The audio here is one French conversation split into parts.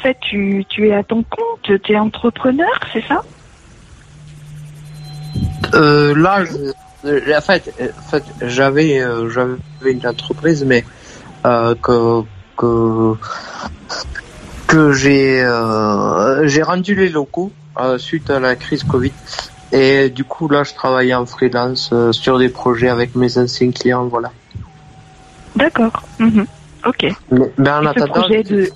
fait, tu es à ton compte, tu es entrepreneur, c'est ça? Là, en fait, j'avais une entreprise, mais que j'ai rendu les locaux suite à la crise Covid. Et du coup, là, je travaille en freelance sur des projets avec mes anciens clients, voilà. D'accord. Ok. Mais en attendant,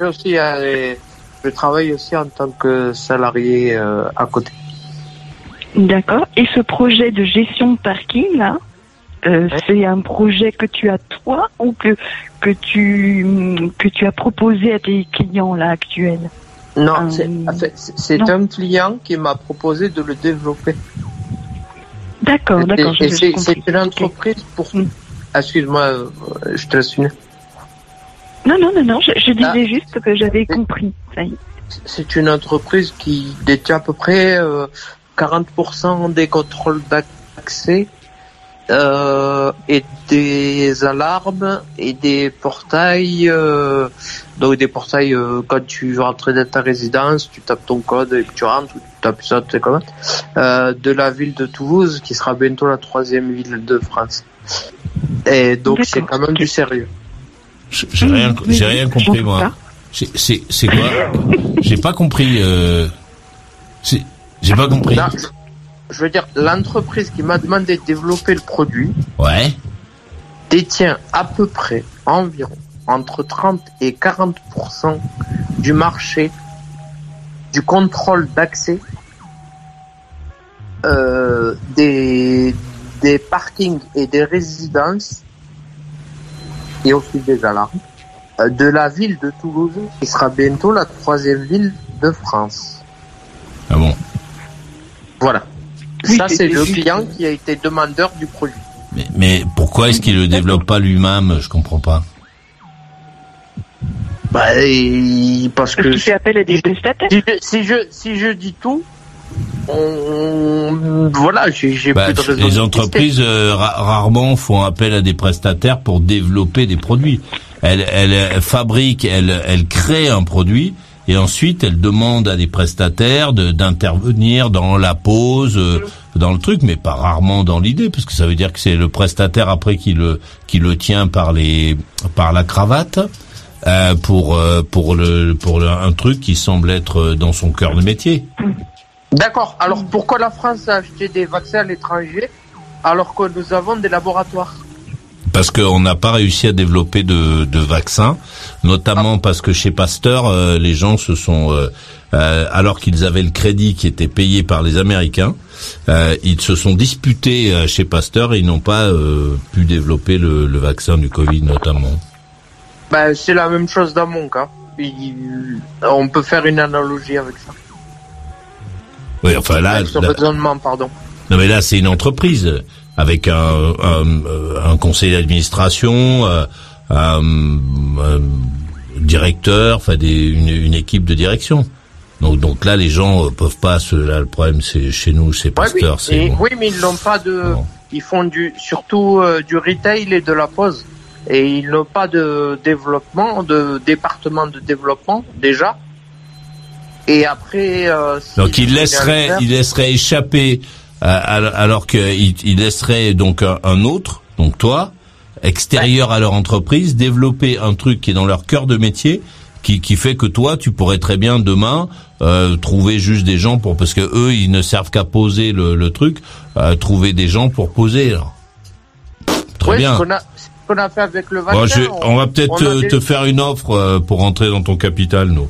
je travaille aussi en tant que salarié à côté. D'accord. Et ce projet de gestion de parking, là, c'est un projet que tu as toi ou que tu as proposé à tes clients là actuels? Non, c'est un client qui m'a proposé de le développer. D'accord. C'est une entreprise pour... Excuse-moi, je te laisse finir. Non, je disais juste que j'avais compris. Ça y est. C'est une entreprise qui détient à peu près 40% des contrôles d'accès et des alarmes et des portails. Donc des portails, quand tu veux rentrer dans ta résidence, tu tapes ton code et tu rentres, tu tapes ça, tu sais comment. De la ville de Toulouse, qui sera bientôt la 3e ville de France. Et donc c'est quand même du sérieux. J'ai rien compris moi. C'est quoi? J'ai pas compris. J'ai pas compris. Là, je veux dire, l'entreprise qui m'a demandé de développer le produit, détient à peu près environ entre 30 et 40% du marché du contrôle d'accès des parkings et des résidences et aussi des alarmes de la ville de Toulouse, qui sera bientôt la 3e ville de France. Ah bon? Voilà. Ça, c'est le client qui a été demandeur du produit. Mais pourquoi est-ce qu'il le développe pas lui-même? Je comprends pas. Parce que tu fais appel à des prestataires. Si je dis tout, voilà, j'ai plus de raison. Les entreprises rarement font appel à des prestataires pour développer des produits. Elles fabriquent, elles créent un produit et ensuite elles demandent à des prestataires d'intervenir dans la pose, dans le truc, mais pas rarement dans l'idée, parce que ça veut dire que c'est le prestataire après qui le tient par la cravate. Pour un truc qui semble être dans son cœur de métier. D'accord. Alors pourquoi la France a acheté des vaccins à l'étranger alors que nous avons des laboratoires? Parce qu'on n'a pas réussi à développer de vaccins, notamment parce que chez Pasteur, les gens se sont, alors qu'ils avaient le crédit qui était payé par les Américains, ils se sont disputés chez Pasteur et ils n'ont pas pu développer le vaccin du Covid notamment. C'est la même chose dans mon cas. On peut faire une analogie avec ça. Oui, enfin là, ce raisonnement, pardon. Non, mais là, c'est une entreprise avec un conseil d'administration, un directeur, enfin une équipe de direction. Donc là, les gens peuvent pas. Là, le problème, c'est chez nous, c'est Pasteur. Oui, mais ils n'ont pas de. Bon. Ils font surtout du retail et de la pose. Et ils n'ont pas de développement, de département de développement déjà. Et après, donc ils laisseraient échapper, alors qu'ils laisseraient donc un autre, donc toi, extérieur à leur entreprise, développer un truc qui est dans leur cœur de métier, qui fait que toi, tu pourrais très bien demain trouver juste des gens parce que eux, ils ne servent qu'à poser le truc, trouver des gens pour poser. Alors. Très bien. Qu'on a fait avec le vaccin. On va peut-être te faire une offre pour rentrer dans ton capital, nous.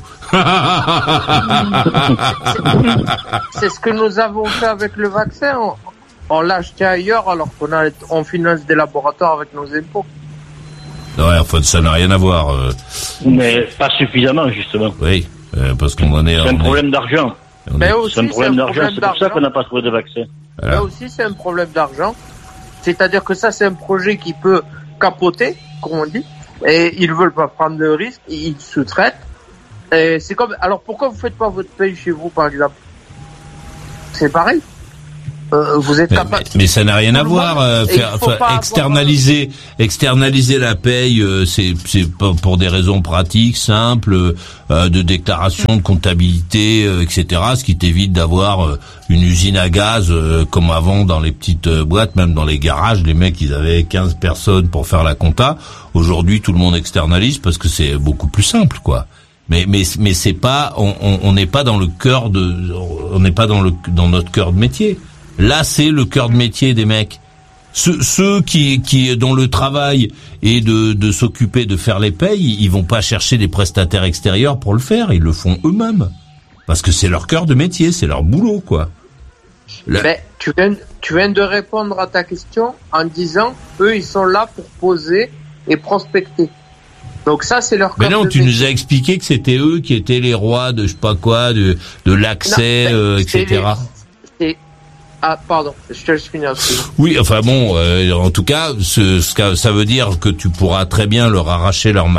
C'est ce que nous avons fait avec le vaccin. On l'a acheté ailleurs alors on finance des laboratoires avec nos impôts. Ouais, enfin, ça n'a rien à voir. Mais pas suffisamment, justement. Oui, parce qu'on en est... C'est un problème d'argent. C'est un problème d'argent. C'est pour ça qu'on n'a pas trouvé de vaccin. Voilà. Là aussi, c'est un problème d'argent. C'est-à-dire que ça, c'est un projet qui peut capoter, comme on dit, et ils veulent pas prendre de risque, ils sous-traitent. Et c'est comme, alors pourquoi vous faites pas votre paye chez vous, par exemple? C'est pareil. vous êtes capable. Mais ça n'a rien à voir. Externaliser la paye, c'est pour des raisons pratiques, simples, de déclaration, de comptabilité, etc. Ce qui t'évite d'avoir une usine à gaz comme avant dans les petites boîtes, même dans les garages. Les mecs, ils avaient 15 personnes pour faire la compta. Aujourd'hui, tout le monde externalise parce que c'est beaucoup plus simple, quoi. Mais c'est pas, on n'est pas dans le cœur on n'est pas dans notre cœur de métier. Là, c'est le cœur de métier des mecs. Ceux qui dont le travail est de s'occuper de faire les payes, ils vont pas chercher des prestataires extérieurs pour le faire, ils le font eux-mêmes. Parce que c'est leur cœur de métier, c'est leur boulot, quoi. Mais tu viens de répondre à ta question en disant eux ils sont là pour poser et prospecter. Donc ça c'est leur cœur de métier. Mais non, tu nous as expliqué que c'était eux qui étaient les rois de je sais pas quoi, de l'accès, etc. Ah, pardon, je te laisse finir. Oui, enfin bon, en tout cas, ça veut dire que tu pourras très bien leur arracher leur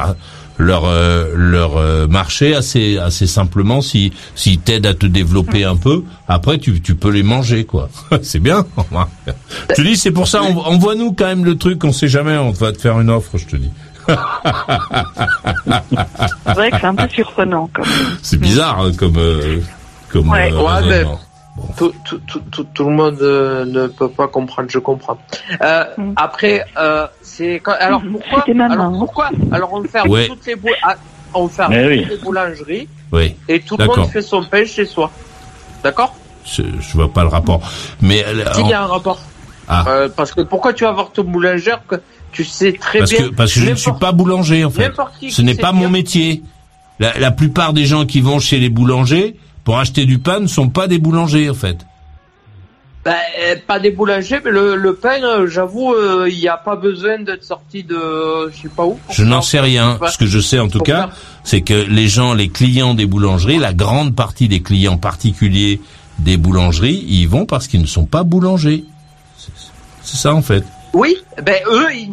marché assez simplement si t'aident à te développer un peu. Après, tu peux les manger, quoi. C'est bien. Je te dis, c'est pour ça, envoie-nous quand même le truc, on sait jamais, on va te faire une offre, je te dis. C'est vrai que c'est un peu surprenant, quand même. C'est bizarre, hein, comme ouais, mais tout le monde ne peut pas comprendre, je comprends. Après, c'est quand, alors pourquoi alors on ferme toutes les les boulangeries et tout le monde fait son pain chez soi. D'accord? Je vois pas le rapport. Mais il y a un rapport. Parce que pourquoi tu vas voir ton boulangère que tu sais très bien. Parce que je ne suis pas boulanger, en fait. Ce n'est pas mon métier. La plupart des gens qui vont chez les boulangers pour acheter du pain ne sont pas des boulangers, en fait. Pas des boulangers, mais le pain, j'avoue, il n'y a pas besoin d'être sorti de je sais pas où. Je n'en sais rien. Ce que je sais, en tout cas, c'est que les clients des boulangeries, la grande partie des clients particuliers des boulangeries, ils vont parce qu'ils ne sont pas boulangers. C'est ça, en fait. Oui, ils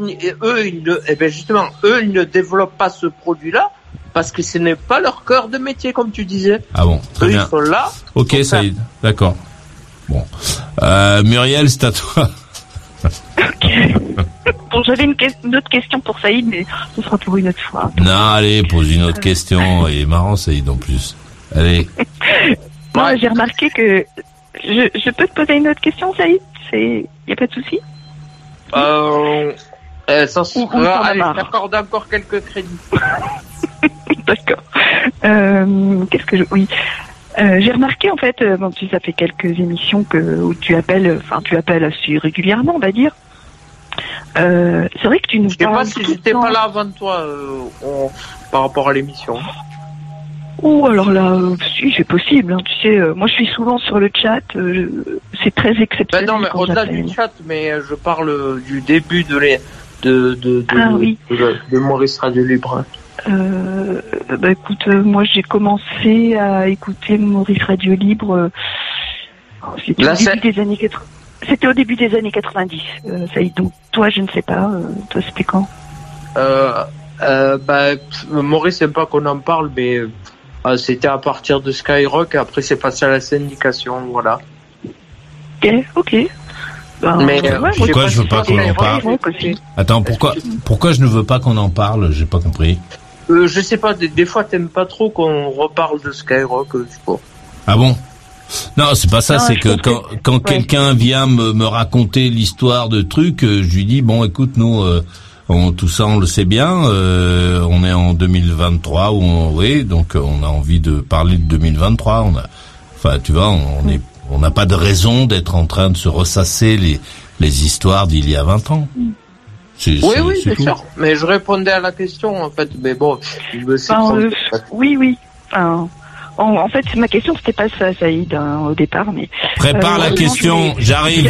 ne développent pas ce produit-là parce que ce n'est pas leur cœur de métier, comme tu disais. Ah bon, très bien. Ils sont là. Ok, Saïd, d'accord. Bon, Muriel, c'est à toi. Ok. Bon, j'avais une autre question pour Saïd, mais ce sera pour une autre fois. Non, allez, pose une autre question. Il est marrant, Saïd, en plus. Allez. Non, j'ai remarqué que je peux te poser une autre question, Saïd. Y a pas de souci. Allez, t'accorde encore quelques crédits. D'accord. J'ai remarqué en fait, ça fait quelques émissions où tu appelles assez régulièrement, on va dire. C'est vrai que tu nous parles. Je sais pas si j'étais pas là avant toi par rapport à l'émission. Oh, alors là, si, c'est possible. Hein, tu sais, moi je suis souvent sur le chat. C'est très exceptionnel. Non, mais au-delà du chat, mais je parle du début de Maurice Radio Libre. Écoute, moi j'ai commencé à écouter Maurice Radio Libre. C'était au début des années 90. Donc toi, je ne sais pas. Toi, c'était quand? Maurice n'aime pas qu'on en parle, mais c'était à partir de Skyrock. Après, c'est passé à la syndication, voilà. Ok. Mais pourquoi je veux pas qu'on en parle? Attends, pourquoi je ne veux pas qu'on en parle? J'ai pas compris. Je sais pas. Des fois, t'aimes pas trop qu'on reparle de Skyrock, je sais pas. Ah bon? Non, c'est pas ça. C'est que quand quelqu'un vient me raconter l'histoire de trucs, je lui dis bon, écoute, nous. Tout ça, on le sait bien. On est en 2023 donc on a envie de parler de 2023. Tu vois, on n'a pas de raison d'être en train de se ressasser les histoires d'il y a 20 ans. Oui, c'est sûr. Mais je répondais à la question, en fait. Mais bon, oui. En fait, ma question, c'était pas ça, Saïd, au départ, mais... Prépare la question, j'arrive.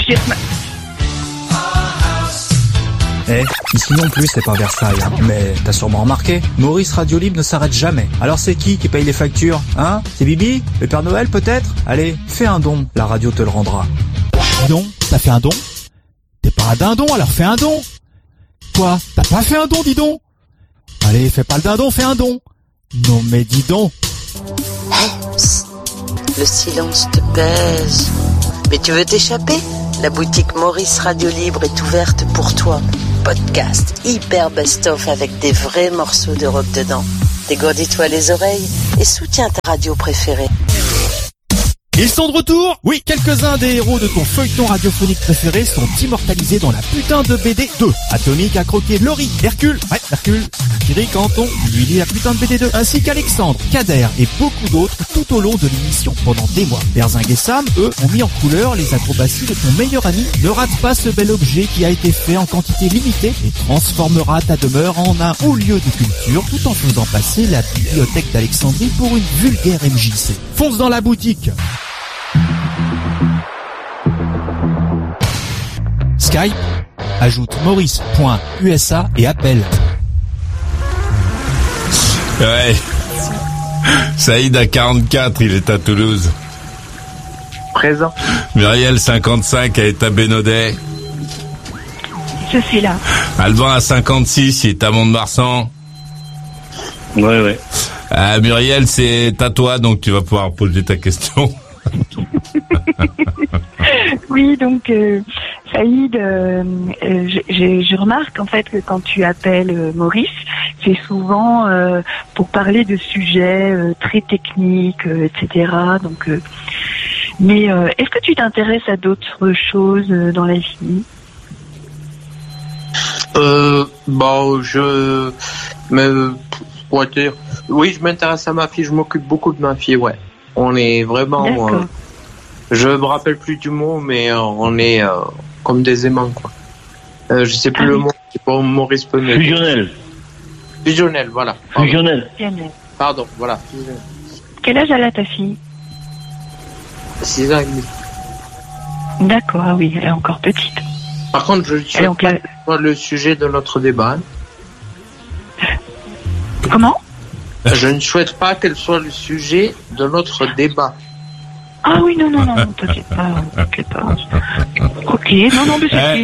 Ici non plus c'est pas Versailles, hein. Mais t'as sûrement remarqué, Maurice Radio Libre ne s'arrête jamais. Alors c'est qui paye les factures, hein? C'est Bibi? Le Père Noël peut-être? Allez, fais un don, la radio te le rendra. Dis donc, t'as fait un don? T'es pas un dindon, alors fais un don. Quoi? T'as pas fait un don, dis donc? Allez, fais pas le dindon, fais un don. Non mais dis donc. Le silence te pèse. Mais tu veux t'échapper? La boutique Maurice Radio Libre est ouverte pour toi. Podcast hyper best-of avec des vrais morceaux de rock dedans. Dégourdis-toi les oreilles et soutiens ta radio préférée. Ils sont de retour. Oui, quelques-uns des héros de ton feuilleton radiophonique préféré sont immortalisés dans la putain de BD 2. Atomique a croqué Laurie, Hercule, Thierry Canton, lui lit la putain de BD 2, ainsi qu'Alexandre, Kader et beaucoup d'autres tout au long de l'émission pendant des mois. Berzing et Sam, eux, ont mis en couleur les acrobaties de ton meilleur ami. Ne rate pas ce bel objet qui a été fait en quantité limitée et transformera ta demeure en un haut lieu de culture tout en faisant passer la bibliothèque d'Alexandrie pour une vulgaire MJC. Fonce dans la boutique. Skype, ajoute maurice.usa et appelle. Ouais. Saïd à 44, il est à Toulouse. Présent. Muriel 55, elle est à Bénodet. Je suis là. Alban à 56, il est à Mont-de-Marsan. Ouais. Muriel, c'est à toi, donc tu vas pouvoir poser ta question. Oui, donc Saïd, je remarque en fait que quand tu appelles Maurice, c'est souvent pour parler de sujets très techniques, etc. Donc, mais est-ce que tu t'intéresses à d'autres choses dans la vie? Oui, je m'intéresse à ma fille, je m'occupe beaucoup de ma fille, ouais. On est vraiment, je me rappelle plus du mot, mais on est comme des aimants, quoi. Je sais plus le mot, c'est pas Maurice peut me... Fusionnel, voilà. Fusionnel. Pardon, voilà. Fusionnel. Quel âge elle a ta fille? 6 ans et demi. D'accord, ah oui, elle est encore petite. Par contre, je ne sais pas le sujet de notre débat. Comment? Je ne souhaite pas qu'elle soit le sujet de notre débat. Ah oui, non, t'inquiète pas. Ok, non, mais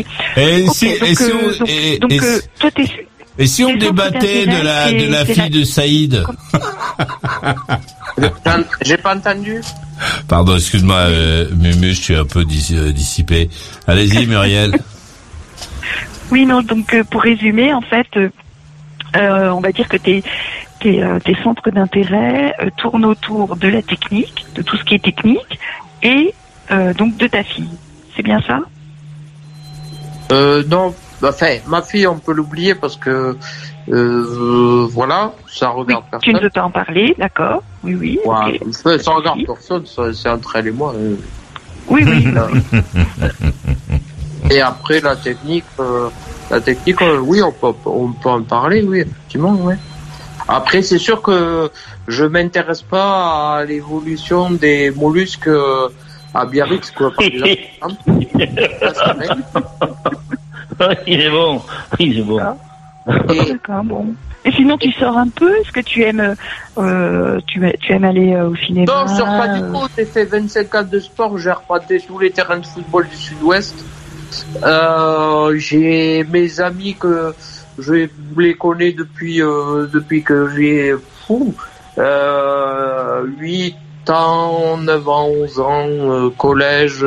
c'est... Et si on débattait de la fille de Saïd? J'ai pas entendu. Pardon, excuse-moi, Mumu, je suis un peu dissipé. Allez-y, Muriel. Oui, non, donc pour résumer, en fait, on va dire que tes centres d'intérêt tournent autour de la technique, de tout ce qui est technique, et donc de ta fille. C'est bien ça? Non, enfin, ma fille, on peut l'oublier parce que voilà, ça regarde personne. Tu ne veux pas en parler, d'accord? Oui. Ouais, Okay. Ça regarde personne, c'est entre elle et moi. Oui. Et après la technique, oui, on peut en parler, oui, effectivement, ouais. Après, c'est sûr que je m'intéresse pas à l'évolution des mollusques à Biarritz, quoi, par exemple. Il est bon. D'accord, bon. Et sinon, tu sors un peu? Est-ce que tu aimes, tu aimes aller au cinéma? Non, je sors pas du tout. J'ai fait 25 ans de sport. J'ai repassé tous les terrains de football du Sud-Ouest. J'ai mes amis que je les connais depuis que j'ai 8 ans, 9 ans, 11 ans, collège,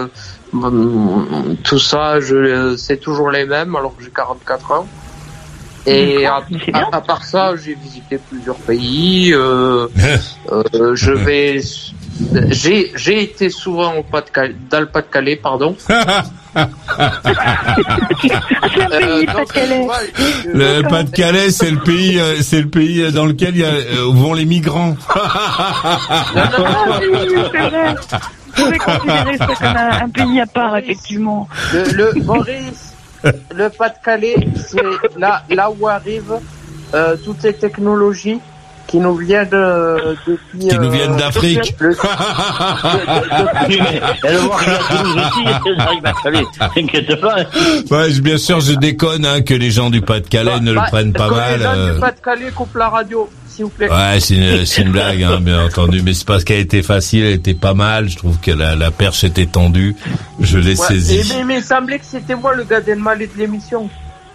tout ça, c'est toujours les mêmes alors que j'ai 44 ans. Et à part ça, j'ai visité plusieurs pays. J'ai été souvent dans le Pas-de-Calais, pardon. Le Pas-de-Calais, c'est le pays dans lequel vont les migrants. C'est vrai. Je pourrais considérer ça comme un pays à part, effectivement. Maurice, le Pas-de-Calais, c'est là où arrivent toutes les technologies qui nous viennent depuis... Qui nous viennent d'Afrique. Elle voit qu'il y a Toulouse aussi, elle arrive à Calais. T'inquiète pas. Ouais, bien sûr, je déconne, que les gens du Pas-de-Calais ne le prennent pas mal. Les gens du Pas-de-Calais coupent la radio, s'il vous plaît. Ouais, c'est une blague, bien entendu. Mais c'est parce qu'elle était facile, elle était pas mal. Je trouve que la perche était tendue. Je l'ai saisie. Mais il semblait que c'était moi le gars d'Elmaleh de l'émission.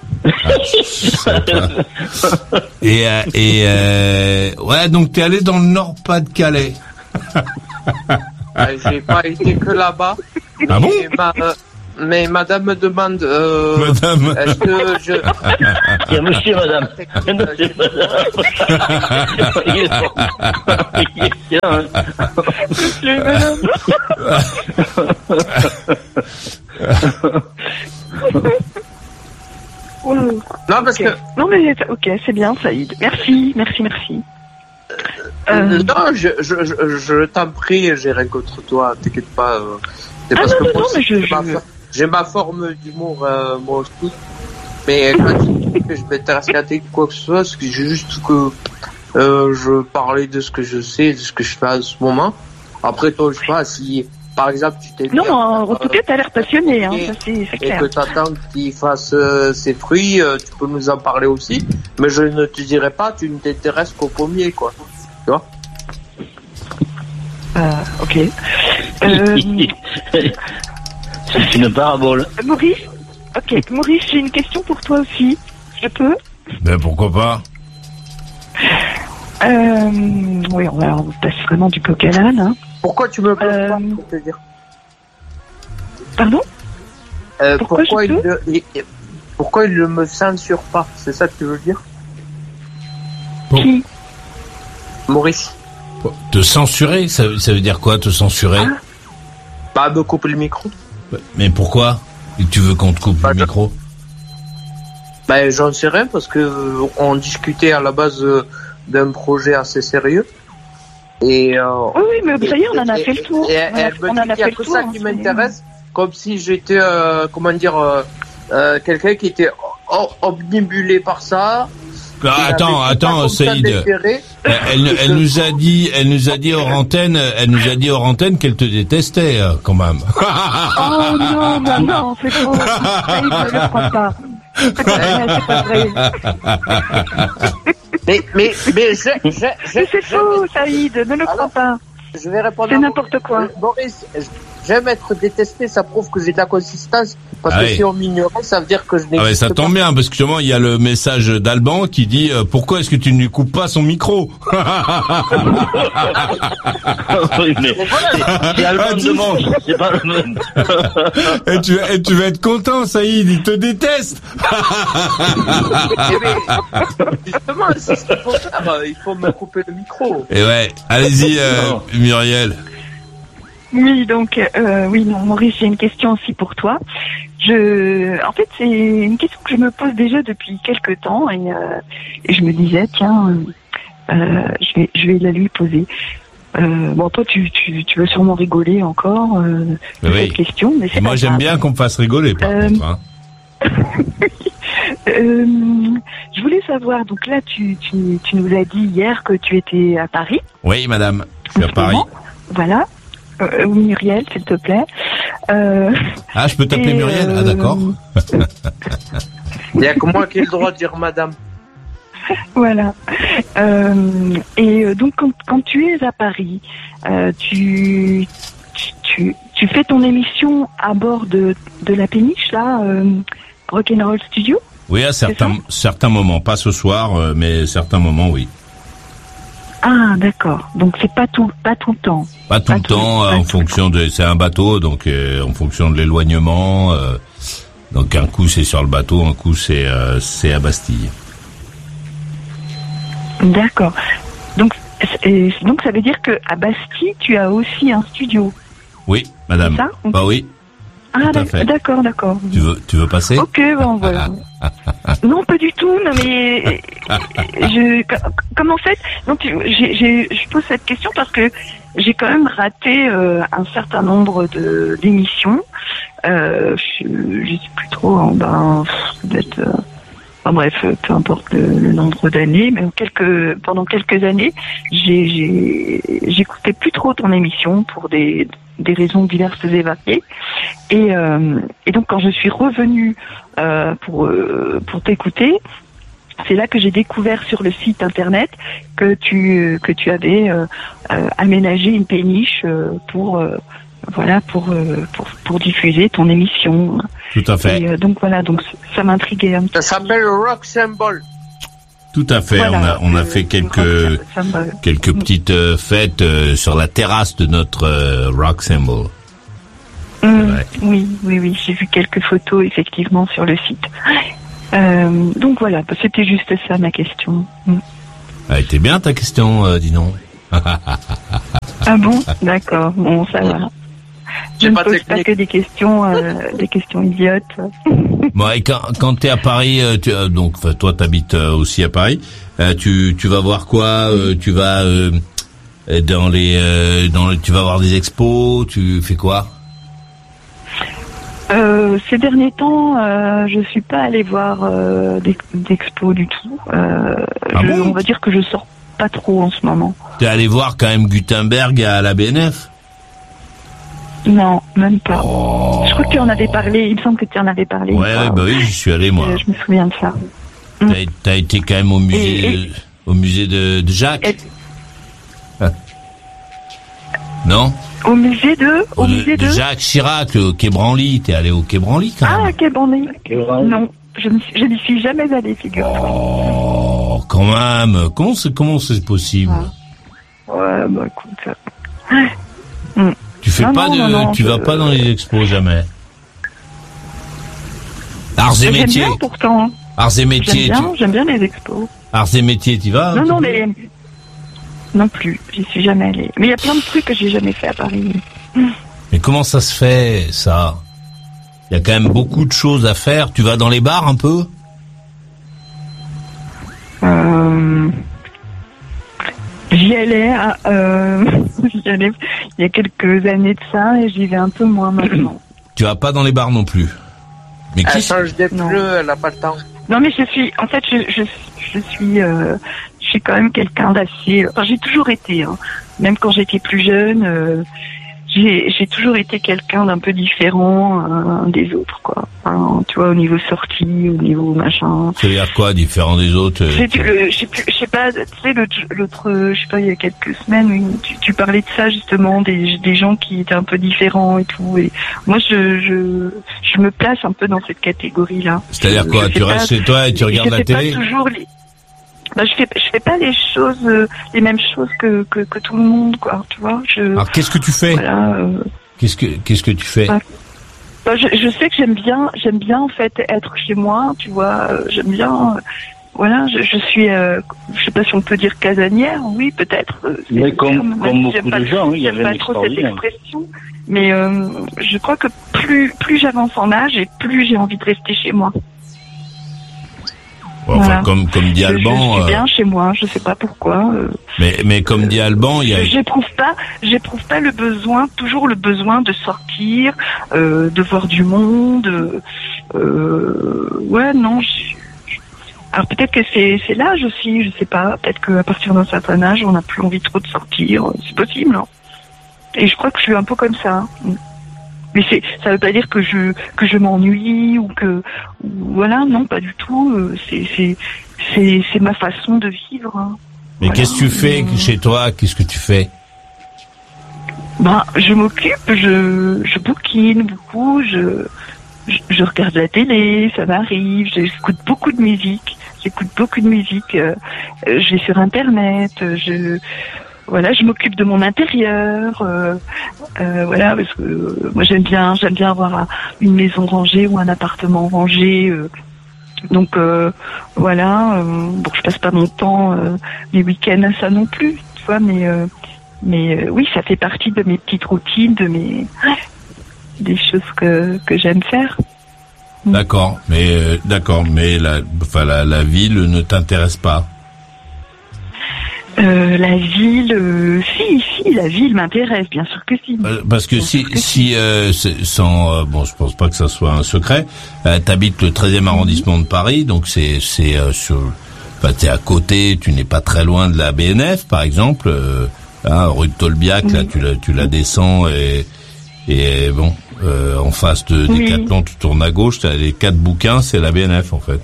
Ouais, donc t'es allé dans le Nord Pas-de-Calais. J'ai pas été que là-bas. Ah bon? Mais madame me demande, Madame. est-ce que je... Il y a monsieur, madame. Monsieur, madame. Il est bon. Il est bien, hein. Monsieur, madame. Wow. Non, parce Ok. que... Non, mais ok, c'est bien, Saïd. Merci. Non, je t'en prie, j'ai rien contre toi, t'inquiète pas. C'est parce que moi aussi, j'ai ma forme d'humour, moi aussi. Mais quand tu dis que je m'intéresse à quoi que ce soit, c'est juste que je parlais de ce que je sais, de ce que je fais à ce moment. Après, toi, je sais pas, si, par exemple, tu t'es... Non, en tout cas, t'as l'air passionné, hein, ça c'est et clair. que t'attends qu'il fasse ses fruits, tu peux nous en parler aussi. Mais je ne te dirai pas, tu ne t'intéresses qu'au pommier, quoi. Tu vois? Ok. C'est une parabole. Maurice, j'ai une question pour toi aussi. Je peux? Ben pourquoi pas? Oui, on passe vraiment du coq à l'âne, hein. Pourquoi tu me poses pas, pour te dire? Pardon? Pourquoi il ne me censure pas? C'est ça que tu veux dire? Qui? Maurice. Te censurer, ça veut dire quoi, te censurer? Pas me couper le micro. Mais pourquoi? Et tu veux qu'on te coupe le micro? Ben, j'en sais rien, parce que on discutait à la base d'un projet assez sérieux. Et oui, mais ça y est, on en a fait le tour. Et elle me dit qu'il n'y a que ça qui m'intéresse, comme si j'étais, quelqu'un qui était omnibulé par ça. Attends, Saïd. Elle nous a dit hors antenne qu'elle te détestait, quand même. Oh non, c'est trop. Saïd, ne le crois pas. C'est pas vrai. Mais c'est faux, Saïd, ne le crois pas. Je vais répondre. C'est n'importe quoi. Maurice, j'aime être détesté, ça prouve que j'ai de la consistance. Parce que si on m'ignorait, ça veut dire que je n'existe pas. Ah ouais, ça tombe bien, parce que justement, il y a le message d'Alban qui dit pourquoi est-ce que tu ne lui coupes pas son micro? Oui, mais c'est Alban de Manche, c'est pas le même. Et tu vas être content, Saïd, il te déteste. Justement, c'est ce qu'il faut faire, il faut me couper le micro. Et ouais, allez-y, Muriel. Oui, donc, Maurice, j'ai une question aussi pour toi. En fait, c'est une question que je me pose déjà depuis quelques temps et je me disais, tiens, je vais la lui poser. Bon, toi, tu veux sûrement rigoler encore de cette question, mais c'est moi, j'aime bien qu'on me fasse rigoler, par contre. Hein. Je voulais savoir, donc là, tu nous as dit hier que tu étais à Paris. Oui, madame, je suis à Paris. Voilà. Muriel, s'il te plaît. Je peux t'appeler Muriel? Ah, d'accord. Il n'y a que moi qui ai le droit de dire madame. Voilà. Donc, quand tu es à Paris, tu fais ton émission à bord de la péniche, là, Rock'n'Roll Studio? Oui, à certains moments. Pas ce soir, mais certains moments, oui. Ah, d'accord. Donc, c'est pas tout le temps. Pas tout le temps, en fonction de... C'est un bateau, donc en fonction de l'éloignement. Donc, un coup, c'est sur le bateau, un coup, c'est à Bastille. D'accord. Donc, ça veut dire que à Bastille, tu as aussi un studio. Oui, madame. C'est ça? Bah oui. Ah, d'accord. Tu veux passer? Ok, bon, voilà. Non, pas du tout. Non, mais comment fait? Donc, je pose cette question parce que j'ai quand même raté un certain nombre d'émissions. Je sais plus trop. Peut-être. Bref, peu importe le nombre d'années, mais pendant quelques années, j'écoutais plus trop ton émission pour des raisons diverses et variées. Et donc quand je suis revenue pour t'écouter, c'est là que j'ai découvert sur le site internet que tu avais aménagé une péniche pour diffuser ton émission. Tout à fait. Et donc ça m'intriguait un petit peu. Ça s'appelle Rock Symbol. Tout à fait. Voilà, on a fait quelques petites fêtes sur la terrasse de notre Rock Symbol. Ouais. Oui, j'ai vu quelques photos effectivement sur le site. Donc voilà, c'était juste ça ma question. Elle était bien ta question, dis donc. Ah bon, d'accord, bon ça va. Je ne pose pas que des questions idiotes. Bon, et quand t'es à Paris, donc toi t'habites aussi à Paris, tu vas voir quoi? Tu vas tu vas voir des expos, tu fais quoi? Ces derniers temps, je suis pas allée voir d'expos du tout. On va dire que je sors pas trop en ce moment. T'es allé voir quand même Gutenberg à la BNF? Non, même pas. Oh. Je crois que tu en avais parlé. Il me semble que tu en avais parlé. Ouais, bah oui, j'y suis allé moi. Je me souviens de ça. T'as été quand même au musée de Jacques. Non? Au musée de Jacques Chirac, au Quai Branly. T'es allé au Quai Branly quand même? Ah, Quai Branly. Non, je n'y suis jamais allée, figure-toi. Oh, quand même. Comment c'est possible? Ouais, bah écoute. Tu vas pas dans les expos jamais. Arts et métiers. J'aime bien pourtant. Arts et métiers. J'aime bien les expos. Arts et métiers, tu vas? Non, mais non plus. J'y suis jamais allée. Mais il y a plein de trucs que j'ai jamais fait à Paris. Mais comment ça se fait, ça? Il y a quand même beaucoup de choses à faire. Tu vas dans les bars un peu? J'y allais il y a quelques années de ça et j'y vais un peu moins maintenant. Tu vas pas dans les bars non plus? Mais elle change des pneus, elle n'a pas le temps. Non mais je suis quand même quelqu'un d'assez... Enfin, j'ai toujours été, hein. Même quand j'étais plus jeune, j'ai toujours été quelqu'un d'un peu différent des autres, quoi. Enfin, tu vois, au niveau sortie, au niveau machin. C'est-à-dire quoi, différent des autres? Je sais pas, tu sais, l'autre, je sais pas, il y a quelques semaines, oui, tu parlais de ça, justement, des gens qui étaient un peu différents et tout. Et moi, je me place un peu dans cette catégorie-là. C'est-à-dire quoi? Tu restes chez toi et tu regardes la télé? Je fais pas toujours je fais pas les choses, les mêmes choses que tout le monde, quoi, tu vois. Alors, qu'est-ce que tu fais? Voilà, qu'est-ce que tu fais? Je sais que j'aime bien, en fait, être chez moi, tu vois, j'aime bien, voilà, je suis, je sais pas si on peut dire casanière, oui, peut-être. Mais comme beaucoup de gens, il y avait pas trop cette expression, mais je crois que plus j'avance en âge et plus j'ai envie de rester chez moi. Enfin, comme dit Alban. Je suis bien chez moi, je sais pas pourquoi. Mais comme dit Alban, il y a. J'éprouve pas toujours le besoin de sortir, de voir du monde. Ouais, non. Alors peut-être que c'est l'âge aussi, je sais pas. Peut-être qu'à partir d'un certain âge, on n'a plus envie trop de sortir. C'est possible. Hein. Et je crois que je suis un peu comme ça. Mais ça veut pas dire que je m'ennuie ou que voilà, non, pas du tout. C'est ma façon de vivre. Hein. Mais voilà. Qu'est-ce que tu fais chez toi? Qu'est-ce que tu fais? Ben, je m'occupe, je bouquine beaucoup, je regarde la télé, ça m'arrive, j'écoute beaucoup de musique. Je vais sur Internet, voilà, je m'occupe de mon intérieur, voilà, parce que moi j'aime bien avoir une maison rangée ou un appartement rangé, donc voilà, bon, je passe pas mon temps, mes week-ends à ça non plus, tu vois, mais oui, ça fait partie de mes petites routines, des choses que j'aime faire. D'accord, mais la ville ne t'intéresse pas? La ville, si, la ville m'intéresse, bien sûr que si. Parce que bon, je pense pas que ça soit un secret, t'habites le 13e arrondissement de Paris, donc c'est t'es à côté, tu n'es pas très loin de la BNF, par exemple, rue de Tolbiac, là, tu la descends et bon, en face de Decathlon, tu tournes à gauche, t'as les 4 bouquins, c'est la BNF en fait.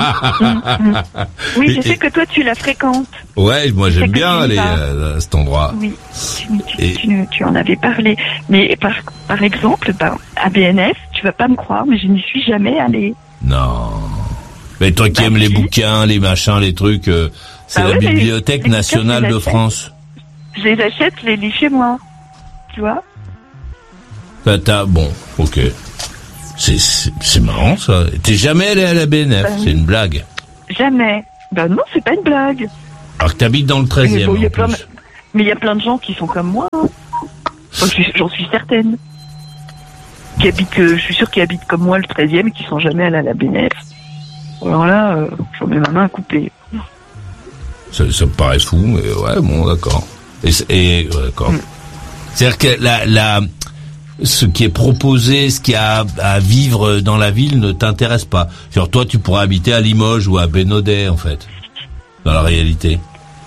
Oui, je sais que toi tu la fréquentes. Ouais, moi j'aime bien aller à cet endroit. Oui, tu en avais parlé. Mais par exemple, à BNF, tu vas pas me croire, mais je n'y suis jamais allée. Non. Mais toi qui aimes les bouquins, les machins, les trucs, c'est la Bibliothèque nationale de France. Je les achète, je les lis chez moi. Tu vois? Bon, ok. C'est marrant, ça. T'es jamais allé à la BNF, c'est une blague. Jamais. Ben non, c'est pas une blague. Alors que t'habites dans le 13e. Mais il y a plein de gens qui sont comme moi. J'en suis certaine. Je suis sûre qu'ils habitent comme moi le 13e et qui sont jamais allés à la BNF. Alors là, j'en mets ma main à couper. Ça me paraît fou, mais ouais, bon, d'accord. D'accord. C'est-à-dire que ce qui est proposé, ce qu'il y a à vivre dans la ville ne t'intéresse pas. Genre, toi, tu pourrais habiter à Limoges ou à Bénodet, en fait, dans la réalité.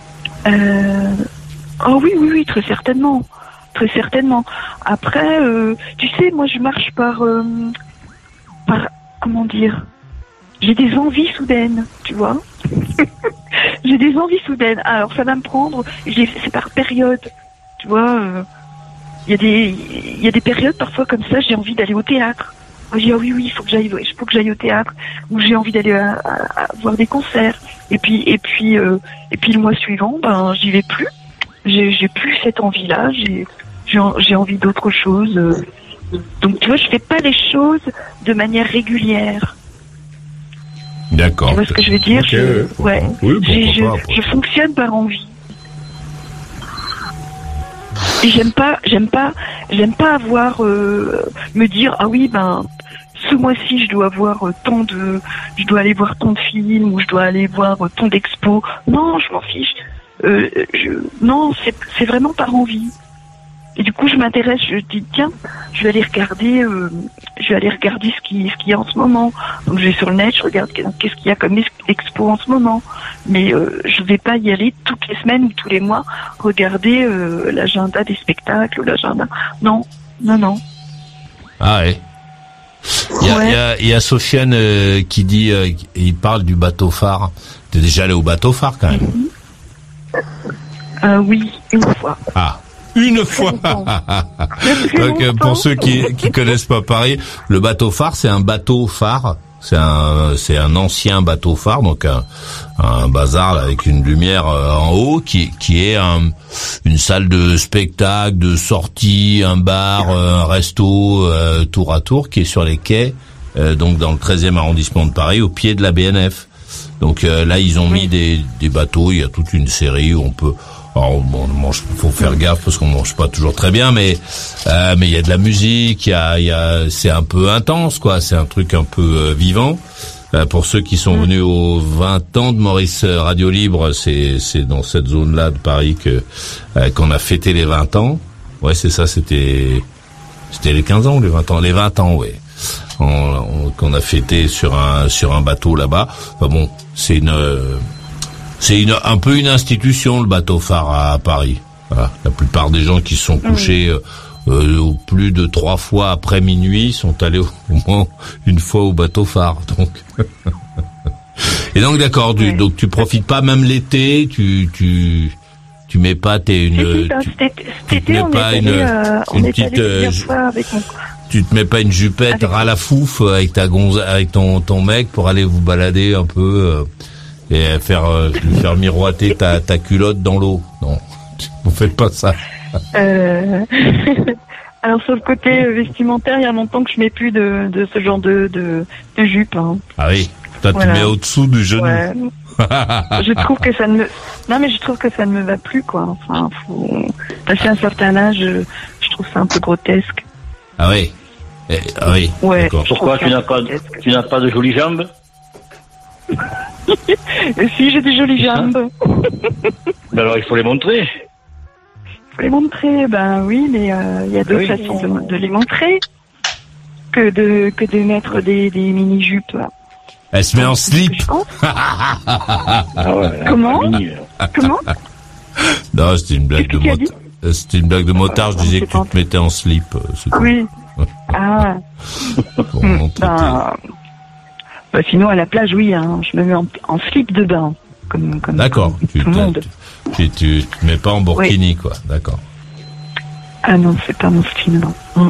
Oh oui, très certainement. Très certainement. Après, tu sais, moi, je marche par comment dire, j'ai des envies soudaines, tu vois. J'ai des envies soudaines. Alors, ça va me prendre, c'est par période, tu vois. Il y a des périodes parfois comme ça, j'ai envie d'aller au théâtre. Je dis oui, il faut que j'aille au théâtre, ou j'ai envie d'aller à voir des concerts. Et puis le mois suivant, ben j'y vais plus. J'ai plus cette envie-là. J'ai envie d'autre chose. Donc tu vois, je fais pas les choses de manière régulière. D'accord. Tu vois ce que je veux dire? Okay, oui, je fonctionne par envie. Et j'aime pas avoir me dire ah oui ben ce mois-ci je dois aller voir tant de films ou je dois aller voir tant d'expos. Non, je m'en fiche. Non, c'est vraiment par envie. Et du coup, je m'intéresse, je dis tiens, je vais aller regarder ce qu'il y a en ce moment. Donc je vais sur le net, je regarde qu'est-ce qu'il y a comme expo en ce moment. Mais je vais pas y aller toutes les semaines ou tous les mois regarder l'agenda des spectacles ou l'agenda. Non. Ah ouais. Il y a Sofiane qui dit, il parle du bateau phare. T'es déjà allé au bateau phare quand même? Oui, une fois. Ah. Une fois. Donc, pour ceux qui connaissent pas Paris, le bateau phare, c'est un bateau phare. C'est un ancien bateau phare, donc un bazar là, avec une lumière en haut qui est une salle de spectacle, de sortie, un bar, un resto, tour à tour, qui est sur les quais, donc dans le 13e arrondissement de Paris, au pied de la BNF. Donc là, ils ont mis des bateaux. Il y a toute une série où on peut. Alors, bon, faut faire gaffe parce qu'on mange pas toujours très bien, mais il y a de la musique, c'est un peu intense, quoi. C'est un truc un peu vivant. Pour ceux qui sont venus aux 20 ans de Maurice Radio Libre, c'est dans cette zone-là de Paris qu'on a fêté les 20 ans. Ouais, c'est ça, c'était les 15 ans ou les 20 ans? Les 20 ans, ouais. Qu'on a fêté sur un bateau là-bas. Enfin bon, c'est un peu une institution, le bateau phare à Paris. Voilà. La plupart des gens qui se sont couchés plus de 3 fois après minuit sont allés au moins une fois au bateau phare. Donc et donc d'accord, donc tu profites pas même l'été, tu mets pas tu te mets pas une petite tu te mets pas une jupette ras la fouf avec ton mec pour aller vous balader un peu et lui faire miroiter ta culotte dans l'eau. Non, vous faites pas ça. Alors sur le côté vestimentaire, il y a longtemps que je mets plus de ce genre de jupe. Hein. Ah oui, toi tu mets au-dessous du genou. Ouais. Je trouve que ça ne me va plus, quoi. Enfin, faut passer un certain âge, je trouve ça un peu grotesque. Ah oui. Ah oui. Ouais. Pourquoi tu n'as pas de jolies jambes? Si, j'ai des jolies jambes. Ben alors il faut les montrer. Il faut les montrer, ben oui, mais il y a d'autres façons de les montrer que de mettre des mini-jupes. Elle se met en slip. Ah ouais, Comment? Non, c'était une blague de motard. Je disais que tu te mettais en slip. Oui. Ah. Bon, sinon à la plage, oui, hein, je me mets en slip de bain, comme d'accord. Tout le monde. Tu te mets pas en burkini, quoi. D'accord. Ah non, c'est pas mon style, non.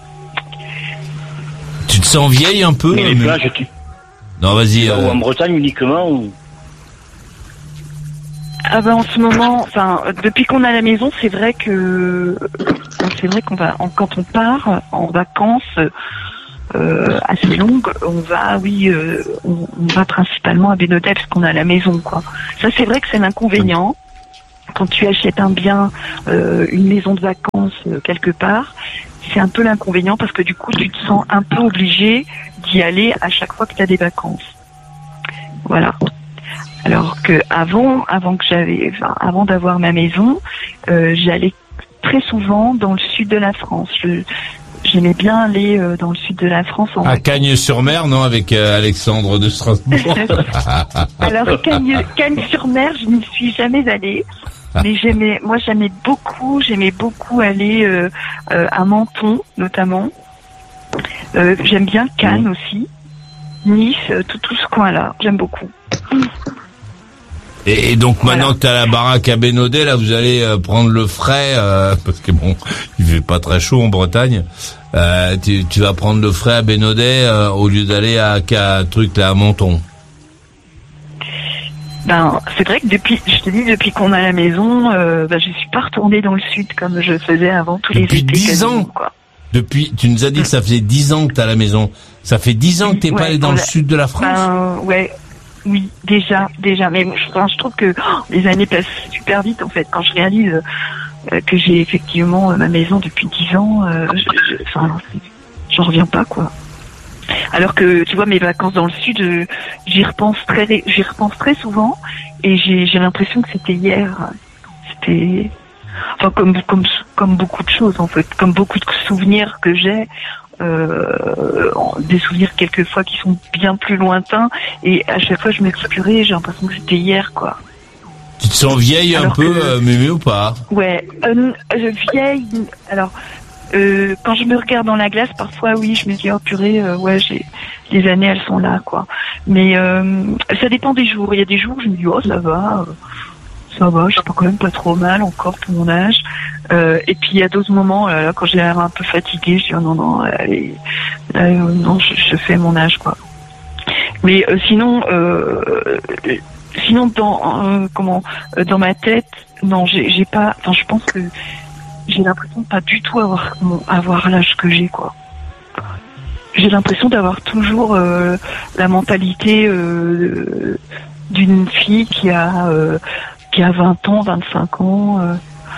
Tu te sens vieille un peu? Mais les plages, Non, vas-y. Ou en Bretagne uniquement ou... Ah ben en ce moment, enfin depuis qu'on a la maison, c'est vrai qu'on va quand on part en vacances assez longues, on va principalement à Bénodet parce qu'on a la maison quoi. Ça c'est vrai que c'est l'inconvénient quand tu achètes un bien, une maison de vacances quelque part. C'est un peu l'inconvénient parce que du coup tu te sens un peu obligé d'y aller à chaque fois que tu as des vacances. Voilà. Alors que avant d'avoir ma maison, j'allais très souvent dans le sud de la France. J'aimais bien aller dans le sud de la France. À Cagnes-sur-Mer, non, avec Alexandre de Strasbourg. Alors Cagnes-sur-Mer, je n'y suis jamais allée. Mais j'aimais beaucoup aller à Menton notamment. J'aime bien Cannes aussi, Nice, tout ce coin-là. J'aime beaucoup. Et donc maintenant que t'as la baraque à Bénodet, là vous allez prendre le frais parce que bon, il fait pas très chaud en Bretagne. Tu vas prendre le frais à Bénodet au lieu d'aller à Menton. Ben c'est vrai que depuis qu'on a la maison, je suis pas retournée dans le sud comme je faisais avant tous les étés. Depuis 10 ans. Quoi. Tu nous as dit que ça faisait 10 ans que t'as la maison. Ça fait 10 ans que t'es pas allé dans le sud de la France. Ouais. Oui, déjà. Mais je trouve que les années passent super vite, en fait. Quand je réalise que j'ai effectivement ma maison depuis 10 ans, j'en reviens pas, quoi. Alors que, tu vois, mes vacances dans le sud, j'y repense très souvent, et j'ai l'impression que c'était hier. C'était, enfin, comme beaucoup de choses, en fait, comme beaucoup de souvenirs que j'ai. Des souvenirs quelquefois qui sont bien plus lointains et à chaque fois je m'excurais, j'ai l'impression que c'était hier quoi. Tu te sens vieille un peu, Mémé ou pas? Ouais, vieille. Alors quand je me regarde dans la glace, parfois oui, je me dis oh purée, les années elles sont là quoi. Mais ça dépend des jours. Il y a des jours où je me dis oh ça va, je suis quand même pas trop mal encore pour mon âge. Et puis il y a d'autres moments là, quand j'ai l'air un peu fatiguée, je dis oh, non, allez, non, je fais mon âge quoi. Mais sinon dans ma tête, non, j'ai pas. Enfin, je pense que j'ai l'impression de pas du tout avoir l'âge que j'ai quoi. J'ai l'impression d'avoir toujours la mentalité d'une fille qui a 20 ans, 25 ans.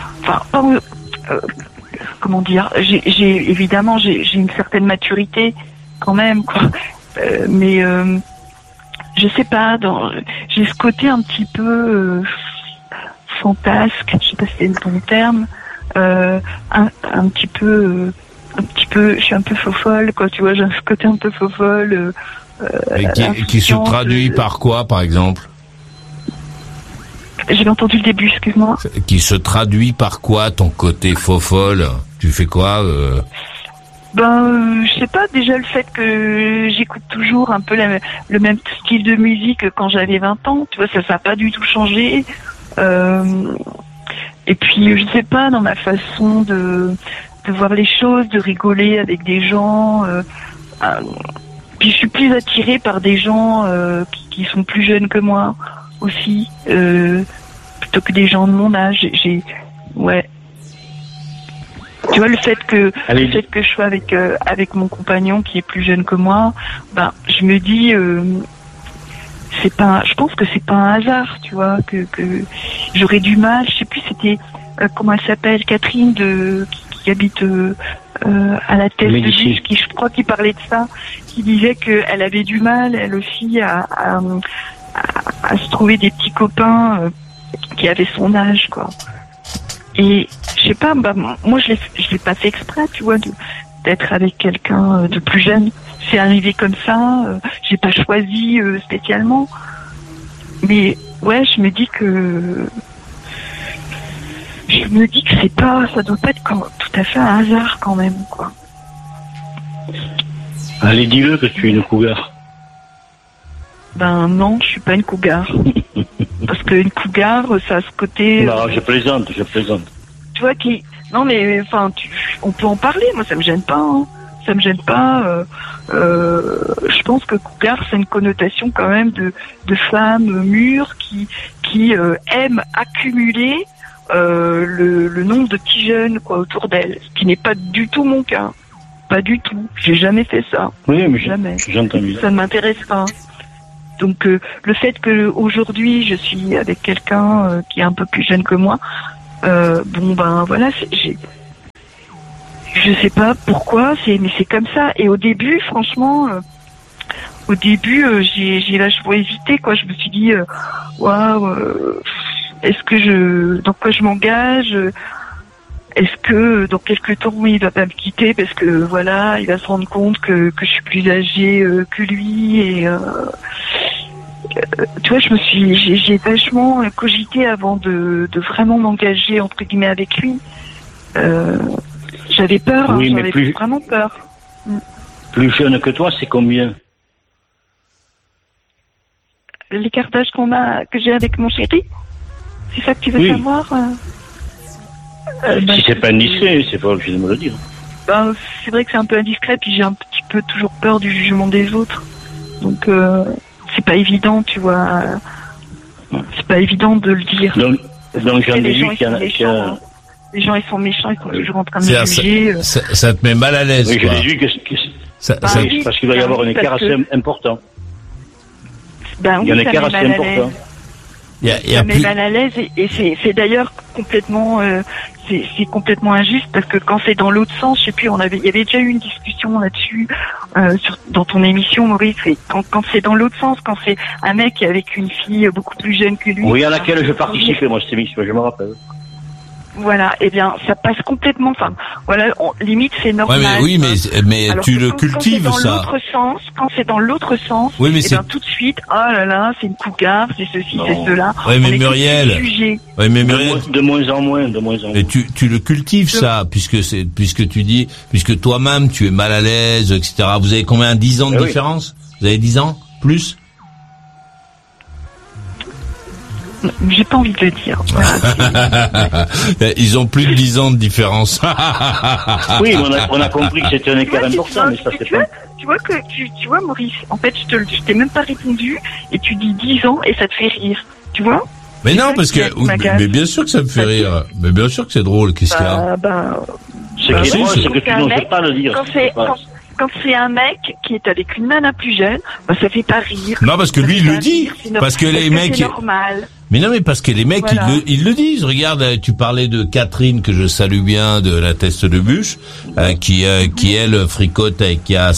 Comment dire, évidemment j'ai une certaine maturité quand même quoi, mais je sais pas, j'ai ce côté un petit peu fantasque, je sais pas si c'est le bon terme, un petit peu, je suis un peu fofolle quoi, tu vois, j'ai ce côté un peu fofolle. Qui se traduit par quoi, par exemple? J'ai entendu le début, excuse-moi. Qui se traduit par quoi, ton côté faux-folle? Tu fais quoi je sais pas, déjà le fait que j'écoute toujours un peu le même style de musique que quand j'avais 20 ans, tu vois, ça n'a pas du tout changé. Et puis, je sais pas, dans ma façon de voir les choses, de rigoler avec des gens. Puis je suis plus attirée par des gens qui sont plus jeunes que moi aussi, plutôt que des gens de mon âge. Ouais. Tu vois, le fait que je sois avec mon compagnon qui est plus jeune que moi, je me dis je pense que c'est pas un hasard, tu vois, que j'aurais du mal, je sais plus c'était comment elle s'appelle, Catherine qui habite à la tête de Gige, qui je crois qu'il parlait de ça, qui disait qu'elle avait du mal elle aussi à se trouver des petits copains qui avaient son âge quoi. Et je sais pas, moi je l'ai pas fait exprès, tu vois, d'être avec quelqu'un de plus jeune. C'est arrivé comme ça, j'ai pas choisi spécialement. Mais ouais, je me dis que c'est pas, ça doit pas être tout à fait un hasard quand même, quoi. Allez, dis-le que tu es une cougar. Non, je suis pas une cougar. Parce qu'une cougar, ça a ce côté... Non, je plaisante. Tu vois, non mais, enfin, on peut en parler, moi ça me gêne pas, hein. Ça me gêne pas. Je pense que cougar, c'est une connotation quand même de femmes mûres qui aiment accumuler le nombre de petits jeunes quoi autour d'elles, ce qui n'est pas du tout mon cas. Pas du tout. J'ai jamais fait ça. Oui, mais jamais. J'entends bien. Ça ne m'intéresse pas. Donc le fait que aujourd'hui je suis avec quelqu'un qui est un peu plus jeune que moi, voilà, je sais pas pourquoi, mais c'est comme ça. Et au début, franchement, j'ai vachement hésité, quoi. Je me suis dit, waouh, est-ce que dans quoi je m'engage? Est-ce que dans quelques temps il va pas me quitter parce que voilà, il va se rendre compte que je suis plus âgée que lui et tu vois, j'ai vachement cogité avant de vraiment m'engager entre guillemets avec lui. J'avais peur, oui, j'avais vraiment peur. Plus jeune que toi, c'est combien? L'écart d'âge que j'ai avec mon chéri, c'est ça que tu veux savoir? Si c'est pas indiscret, c'est pas obligé de me le dire. C'est vrai que c'est un peu indiscret, puis j'ai un petit peu toujours peur du jugement des autres. Donc c'est pas évident, tu vois. C'est pas évident de le dire. Donc j'en ai vu qu'il y a... Les gens, ils sont méchants, ils sont toujours en train de me juger. Ça te met mal à l'aise, oui, quoi. Je l'ai vu parce qu'il va y avoir un écart assez important. Il y a un écart assez important. Ça met mal à l'aise et c'est d'ailleurs complètement c'est complètement injuste parce que quand c'est dans l'autre sens, je sais plus, il y avait déjà eu une discussion là-dessus dans ton émission, Maurice. Et quand c'est dans l'autre sens, quand c'est un mec avec une fille beaucoup plus jeune que lui. Oui, à laquelle je participais moi cette émission, je me rappelle. Voilà, eh bien, ça passe complètement. Enfin, voilà, limite c'est normal. Ouais, mais oui, mais alors tu le cultives ça. Quand c'est dans l'autre sens, oui, mais eh bien, tout de suite, oh là là, c'est une cougar, c'est ceci, c'est cela. Oui, mais Muriel. Oui, mais Muriel. De moins en moins. Et tu le cultives ça, puisque tu dis, puisque toi-même tu es mal à l'aise, etc. Vous avez combien? 10 ans de différence? Vous avez 10 ans? Plus? J'ai pas envie de le dire. Ils ont plus de 10 ans de différence. Oui, on a compris que c'était un écart important, mais ça c'est pas... Tu vois, Maurice, en fait, je t'ai même pas répondu, et tu dis 10 ans, et ça te fait rire. Tu vois? Mais non, parce que, mais bien sûr que ça me fait rire. Mais bien sûr que c'est drôle, qu'est-ce qu'il y a? Ce qui est drôle, c'est que tu n'oses pas le dire. Quand c'est un mec qui est avec une nana plus jeune, ça fait pas rire. Non, parce que lui, il le dit. Parce que les mecs... C'est normal. Mais non, mais parce que les mecs, voilà. ils le disent. Regarde, tu parlais de Catherine, que je salue bien, de la Teste de Bûche, qui elle, fricote qui a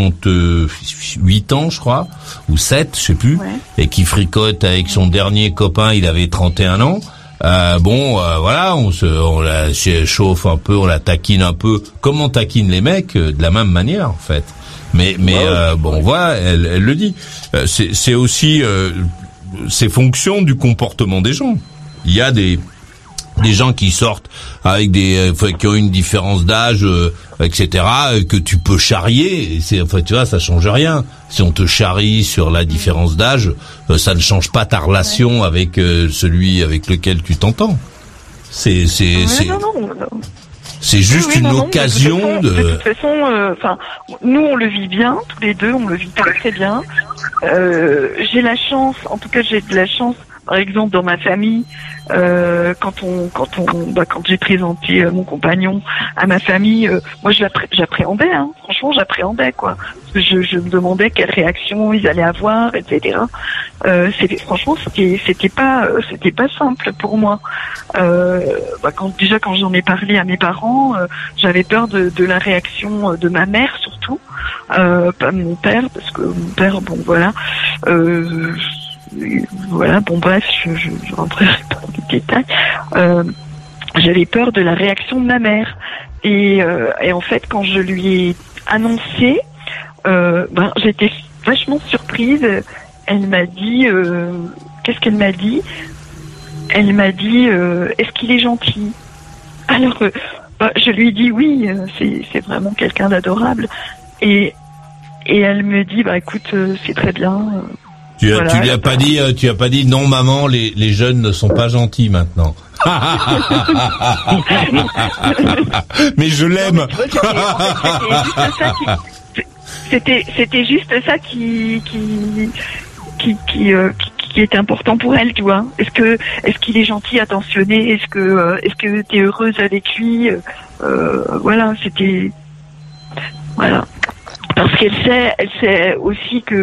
58 ans, je crois, ou 7, je sais plus, et qui fricote avec son dernier copain, il avait 31 ans. Voilà, on la chauffe un peu, on la taquine un peu, comme on taquine les mecs, de la même manière, en fait. Mais voilà, elle le dit. C'est aussi, c'est fonction du comportement des gens. Il y a des gens qui sortent avec qui ont une différence d'âge, etc., que tu peux charrier. Tu vois, ça change rien. Si on te charrie sur la différence d'âge, ça ne change pas ta relation avec celui avec lequel tu t'entends. C'est juste une occasion de... De toute façon, nous on le vit bien, tous les deux, on le vit très très bien. J'ai la chance, en tout cas j'ai de la chance, par exemple dans ma famille, quand j'ai présenté mon compagnon à ma famille, moi j'appréhendais, franchement j'appréhendais quoi. Je me demandais quelle réaction ils allaient avoir, etc. Franchement c'était pas simple pour moi. Quand j'en ai parlé à mes parents, j'avais peur de la réaction de ma mère surtout, pas de mon père, parce que mon père, bref, je rentrerai pas dans les détails. J'avais peur de la réaction de ma mère. Et en fait, quand je lui ai annoncé, j'étais vachement surprise. Elle m'a dit, qu'est-ce qu'elle m'a dit? Elle m'a dit, est-ce qu'il est gentil? Alors, je lui ai dit oui, c'est vraiment quelqu'un d'adorable. Et elle me dit, écoute, c'est très bien. Tu lui as pas dit non maman, les jeunes ne sont pas gentils maintenant. Mais je l'aime. C'était juste ça qui était important pour elle, tu vois. Est-ce qu'il est gentil, attentionné, est-ce que t'es heureuse avec lui, voilà, c'était, voilà. Parce qu'elle sait aussi que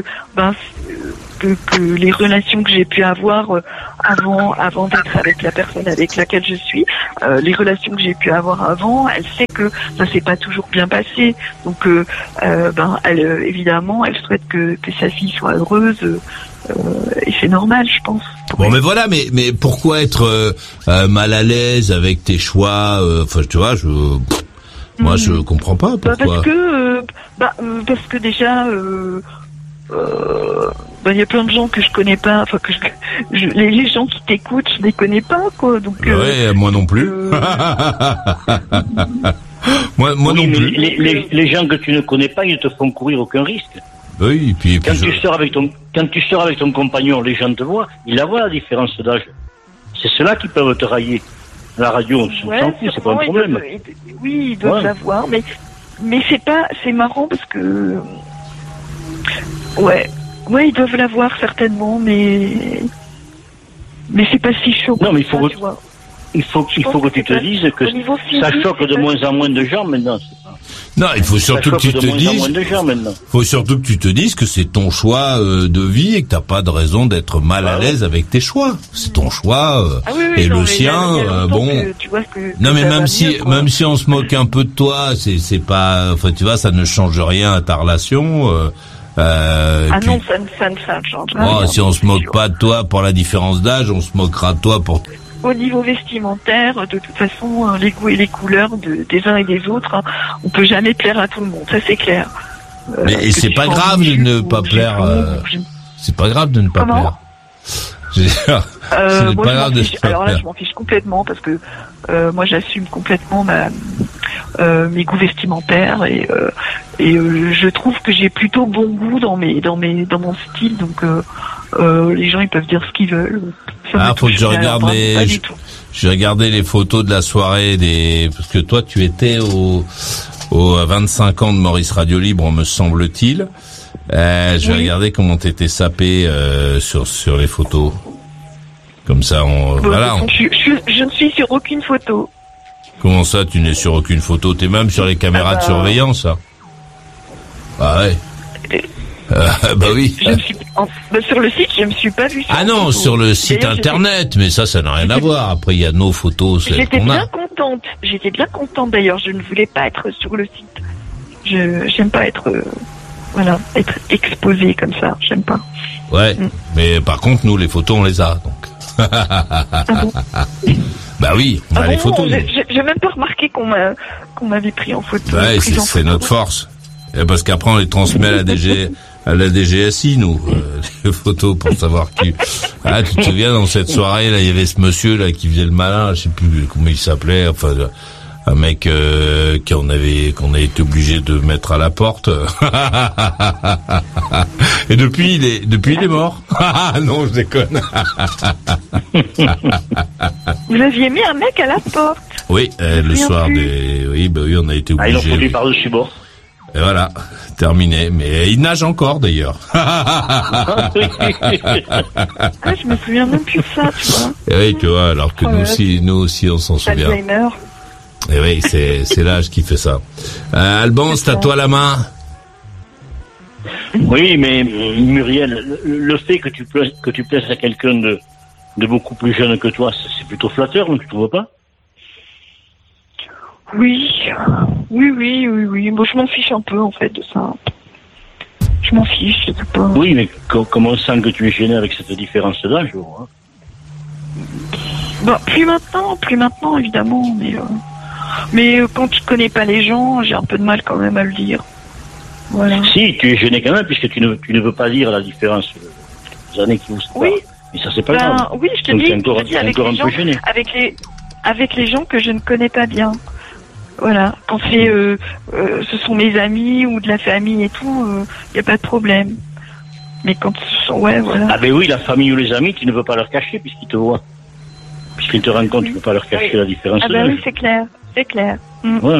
les relations que j'ai pu avoir avant d'être avec la personne avec laquelle je suis, les relations que j'ai pu avoir avant, elle sait que ça s'est pas toujours bien passé. Donc elle évidemment, elle souhaite que sa fille soit heureuse, et c'est normal, je pense. Bon, mais voilà, mais pourquoi être mal à l'aise avec tes choix, enfin tu vois, moi je comprends pas pourquoi. Parce que déjà il y a plein de gens que je connais pas, enfin les gens qui t'écoutent, je les connais pas, quoi. Donc ouais, moi non plus. moi non plus. Les gens que tu ne connais pas, ils ne te font courir aucun risque. Oui, et puis quand tu sors avec ton compagnon, les gens te voient, ils la voient la différence d'âge. C'est ceux-là qui peuvent te railler. La radio, on s'en fout, c'est pas un problème. Oui, ils doivent la voir, mais c'est marrant parce que ouais, ils doivent la voir certainement, mais c'est pas si chaud. Non, mais il faut que tu te dises que ça choque de moins en moins de gens maintenant. Non, il faut surtout que tu te dises que c'est ton choix de vie et que t'as pas de raison d'être mal à l'aise avec tes choix. C'est ton choix et le sien. Bon. Non, mais même si on se moque un peu de toi, c'est pas. Enfin, tu vois, ça ne change rien à ta relation. Non, ça ne change rien. Si on se moque pas de toi pour la différence d'âge, on se moquera de toi pour. Au niveau vestimentaire, de toute façon, les goûts et les couleurs des uns et des autres, on peut jamais plaire à tout le monde, ça c'est clair. Et c'est pas grave de ne pas plaire. C'est pas grave de ne pas plaire. C'est pas grave de ne pas plaire. Alors là, je m'en fiche complètement parce que moi, j'assume complètement mes goûts vestimentaires et je trouve que j'ai plutôt bon goût dans mon style, donc les gens ils peuvent dire ce qu'ils veulent. Faut que je regarde j'ai regardé les photos de la soirée parce que toi tu étais au 25 ans de Maurice Radio Libre, me semble-t-il. Je vais regarder comment t'étais sapé sur les photos. Comme ça, je ne suis sur aucune photo. Comment ça, tu n'es sur aucune photo? T'es même sur les caméras de surveillance, ça? Ah ouais. Bah oui. Sur le site, je me suis pas vu. Sur le site internet, mais ça n'a rien à voir. Après, il y a nos photos. J'étais bien contente d'ailleurs. Je ne voulais pas être sur le site. J'aime pas être exposée comme ça. J'aime pas. Ouais. Mais par contre, nous, les photos, on les a, donc. Bon. Bah oui, on a les photos. J'ai même pas remarqué qu'on m'avait pris en photo. Ouais, c'est notre force. Et parce qu'après, on les transmet à la DGSI, nous, les photos pour savoir qui. Ah, tu te souviens, dans cette soirée, là, il y avait ce monsieur, là, qui faisait le malin, je sais plus comment il s'appelait, enfin, un mec, qu'on a été obligé de mettre à la porte. Et depuis, il est mort. Non, je déconne. Vous aviez mis un mec à la porte. Oui, le soir oui, on a été obligé. Ils l'ont foutu par-dessus bord. Et voilà, terminé. Mais il nage encore, d'ailleurs. Je me souviens même plus de ça, tu vois. Et oui, tu vois, alors que nous aussi, on s'en souvient. Alzheimer. Et oui, c'est l'âge qui fait ça. Alban, c'est à toi la main. Oui, mais Muriel, le fait que tu plaises à quelqu'un de beaucoup plus jeune que toi, c'est plutôt flatteur, ne tu trouves pas? Oui. Moi, je m'en fiche un peu, en fait, de ça. Je m'en fiche, je sais pas. Oui, mais comment on sent que tu es gêné avec cette différence d'âge, hein? Plus maintenant, évidemment, mais quand tu connais pas les gens, j'ai un peu de mal quand même à le dire. Voilà. Si, tu es gêné quand même, puisque tu ne veux pas dire la différence des années qui vous séparent. Oui. Mais ça, c'est pas grave. Oui, je te dis avec les gens que je ne connais pas bien. Voilà. Quand ce sont mes amis ou de la famille et tout, y a pas de problème. Mais quand, ouais, voilà. Ah ben oui, la famille ou les amis, tu ne peux pas leur cacher puisqu'ils te voient. Puisqu'ils te rencontrent, tu ne peux pas leur cacher la différence Ah d'âge. oui, c'est clair. Ouais.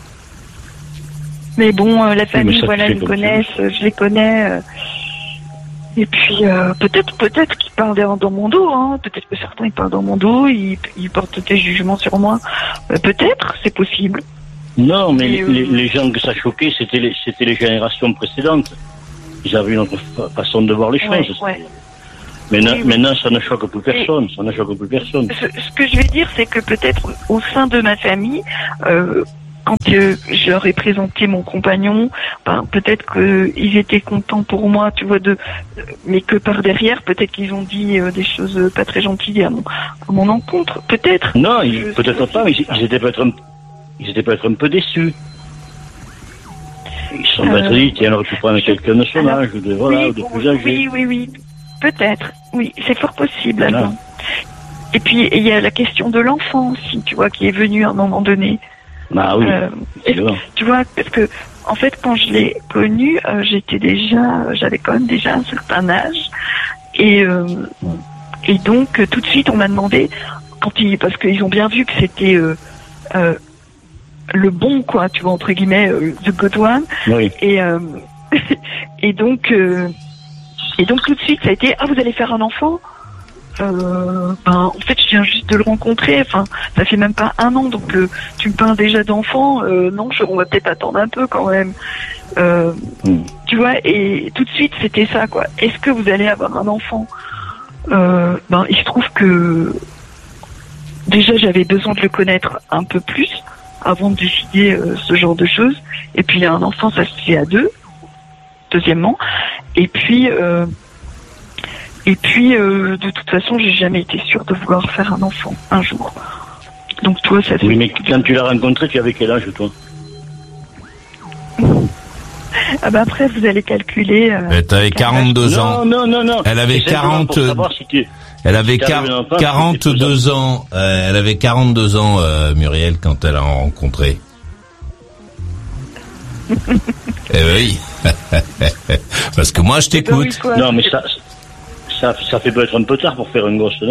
Mais bon, la famille, ça, voilà, tu ils fais me comme connaissent, je les connais. Et puis, peut-être qu'ils parlent dans mon dos, hein. Peut-être que certains, ils parlent dans mon dos, ils portent des jugements sur moi. Peut-être, c'est possible. Non, mais les gens que ça choquait, c'était les générations précédentes. Ils avaient une autre façon de voir les choses. Ouais. Maintenant, ça ne choque plus personne. Ça ne choque plus personne. Ce que je vais dire, c'est que peut-être au sein de ma famille, quand je leur ai présenté mon compagnon, peut-être qu'ils étaient contents pour moi, tu vois, mais que par derrière, peut-être qu'ils ont dit des choses pas très gentilles à mon encontre, peut-être. Non, peut-être pas, mais ils étaient peut-être un peu déçus. Ils se sont peut-être dit, tiens, alors tu prends quelqu'un de son âge, ou de plus âgé. Oui, peut-être. Oui, c'est fort possible. Alors. Et puis, il y a la question de l'enfant aussi, tu vois, qui est venue à un moment donné. Ah oui. Tu vois, parce que en fait, quand je l'ai connu, j'avais quand même déjà un certain âge, et donc tout de suite on m'a demandé parce qu'ils ont bien vu que c'était le bon, quoi, tu vois, entre guillemets, the good one. Oui. Et donc tout de suite ça a été, vous allez faire un enfant. En fait, je viens juste de le rencontrer. Enfin, ça fait même pas un an, donc tu me parles déjà d'enfant. Non, on va peut-être attendre un peu quand même. Tu vois, et tout de suite, c'était ça, quoi. Est-ce que vous allez avoir un enfant ? Il se trouve que déjà, j'avais besoin de le connaître un peu plus avant de décider ce genre de choses. Et puis, un enfant, ça se fait à deux. Deuxièmement, et puis de toute façon, j'ai jamais été sûre de vouloir faire un enfant un jour. Donc toi, ça fait... Oui, mais quand tu l'as rencontré, tu avais quel âge, toi ? Après, vous allez calculer... T'avais 42 ans. Non. Elle avait 42 ans. Elle avait 42 ans, Muriel, quand elle a rencontré. Eh oui. Parce que moi, je t'écoute. Non, mais ça fait peut-être un peu tard pour faire un gosse, non ?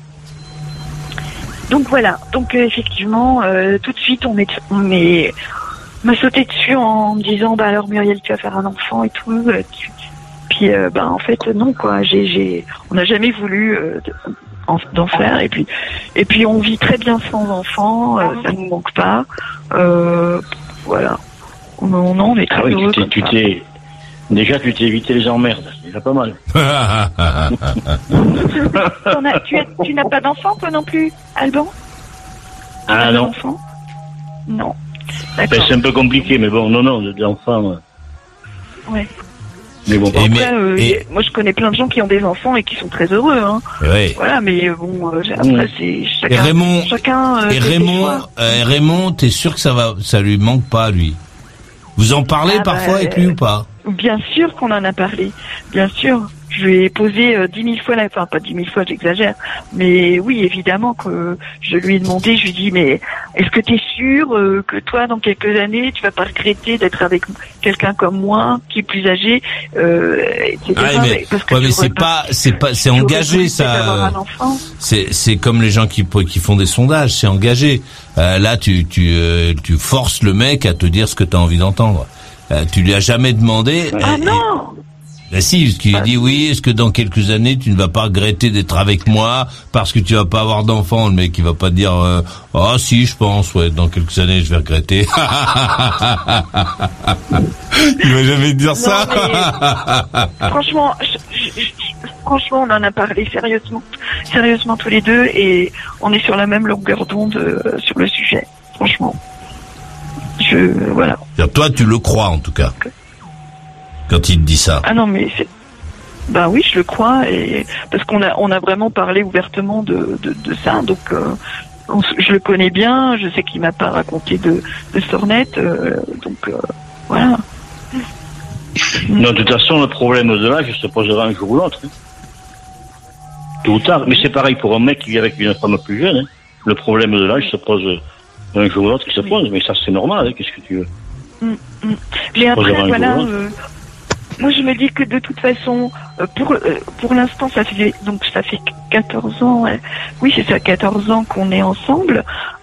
Donc voilà. Donc effectivement, tout de suite, on m'a sauté dessus en me disant, alors Muriel, tu vas faire un enfant et tout. Puis en fait, non, quoi. On n'a jamais voulu d'en faire. Et puis on vit très bien sans enfant. Ça nous manque pas. Voilà. On est très heureux. Déjà, tu t'es évité les emmerdes. C'est déjà pas mal. Tu n'as pas d'enfant, toi non plus, Alban ? Ah non. Non. Ben, c'est un peu compliqué, mais bon, non, d'enfants. Ouais. Mais bon. Après, moi, je connais plein de gens qui ont des enfants et qui sont très heureux. Hein. Oui. Voilà, mais bon, après, c'est chacun. Raymond, t'es sûr que ça lui manque pas, lui ? Vous en parlez parfois avec lui ou pas ? Bien sûr qu'on en a parlé, bien sûr. Je lui ai posé 10 000 fois, enfin pas 10 000 fois, j'exagère, mais oui, évidemment que je lui ai demandé, je lui ai dit, mais est-ce que tu es sûr que toi, dans quelques années, tu vas pas regretter d'être avec quelqu'un comme moi, qui est plus âgé, etc. C'est engagé, ça. C'est comme les gens qui font des sondages, c'est engagé. Là, tu forces le mec à te dire ce que tu as envie d'entendre. Tu lui as jamais demandé. Non. Si, parce qu'il dit oui, est-ce que dans quelques années tu ne vas pas regretter d'être avec moi parce que tu vas pas avoir d'enfant? Le mec il va pas dire si, je pense, ouais, dans quelques années je vais regretter. Il va jamais dire ça. Franchement, franchement, on en a parlé sérieusement tous les deux, et on est sur la même longueur d'onde sur le sujet. Franchement, voilà. Toi, tu le crois en tout cas. Quand il te dit ça. Ah non, mais oui, je le crois, et parce qu'on a vraiment parlé ouvertement de ça, donc je le connais bien, je sais qu'il m'a pas raconté de sornettes, donc voilà. Non, de toute façon, le problème de l'âge se posera un jour ou l'autre. Hein. Tôt ou tard, mais c'est pareil pour un mec qui vit avec une femme plus jeune. Hein. Le problème de l'âge se pose un jour ou l'autre, qui se pose, mais ça c'est normal, hein, qu'est-ce que tu veux. Mais après, voilà, moi je me dis que de toute façon, pour l'instant, ça fait 14 ans. Oui, c'est ça, 14 ans qu'on est ensemble.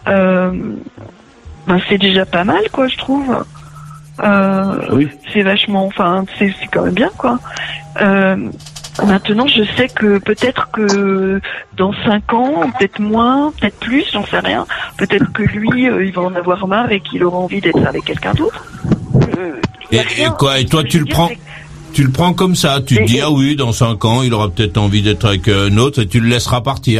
C'est déjà pas mal, quoi, je trouve. Oui. C'est vachement, c'est quand même bien, quoi. Maintenant, je sais que peut-être que dans 5 ans, peut-être moins, peut-être plus, j'en sais rien. Peut-être que lui, il va en avoir marre et qu'il aura envie d'être avec quelqu'un d'autre. Et quoi? Et toi, tu le prends comme ça? Tu te dis, ah oui, dans 5 ans, il aura peut-être envie d'être avec un autre et tu le laisseras partir?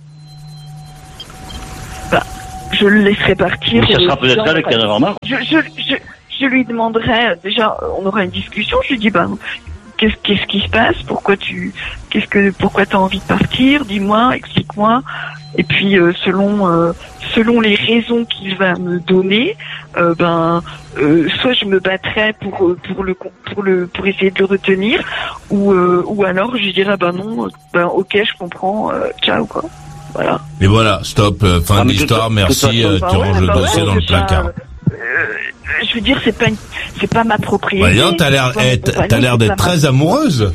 Je le laisserai partir. Mais ça sera peut-être ça, le qu'il en aura marre. Je lui demanderai, déjà, on aura une discussion, je lui dis, qu'est-ce qui se passe? Pourquoi t'as envie de partir? Dis-moi, explique-moi. Et puis selon les raisons qu'il va me donner, soit je me battrai pour essayer de le retenir, ou alors je dirais non, ok, je comprends, ciao, quoi. Voilà. Et voilà, stop, fin de l'histoire, merci, tu ranges le dossier dans le placard. Je veux dire, c'est pas ma propriété. Non, t'as l'air d'être très amoureuse.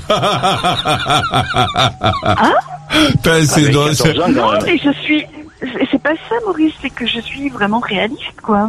Hein? Non, mais c'est pas ça, Maurice, c'est que je suis vraiment réaliste, quoi.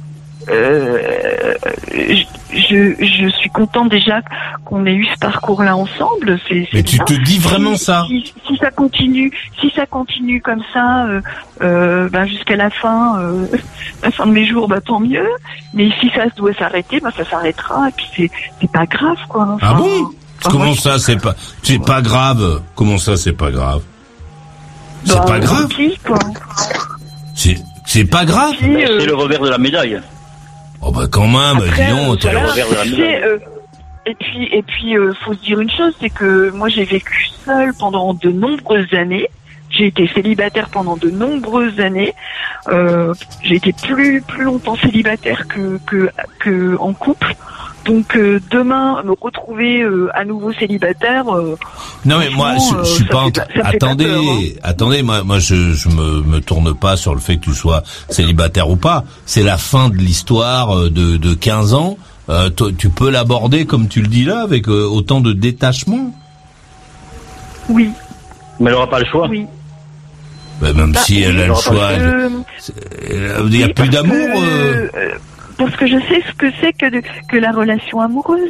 Je suis contente déjà qu'on ait eu ce parcours-là ensemble. Mais tu te dis vraiment ça? Si ça continue comme ça, jusqu'à la fin de mes jours, tant mieux. Mais si ça doit s'arrêter, ça s'arrêtera. Et puis c'est pas grave, quoi. Ah bon? Comment ça, c'est pas grave? Comment ça, c'est pas grave? C'est pas grave? Quoi. C'est pas grave? C'est le revers de la médaille. Oh quand même, après, dis donc, c'est le revers de la médaille. Et puis, faut se dire une chose, c'est que moi j'ai vécu seule pendant de nombreuses années. J'ai été célibataire pendant de nombreuses années. J'ai été plus longtemps célibataire que en couple. Donc demain me retrouver à nouveau célibataire. Non mais moi je suis pas. Attendez, moi je me tourne pas sur le fait que tu sois célibataire ou pas. C'est la fin de l'histoire de 15 ans. Tu peux l'aborder comme tu le dis là, avec autant de détachement. Oui. Mais elle aura pas le choix. Oui. Même si elle a le choix, il y a plus d'amour. Parce que je sais ce que c'est que la relation amoureuse.